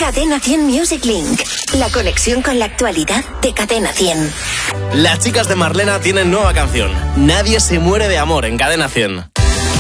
Cadena 100 Music Link. La conexión con la actualidad de Cadena 100. Las chicas de Marlena tienen nueva canción. Nadie se muere de amor en Cadena 100.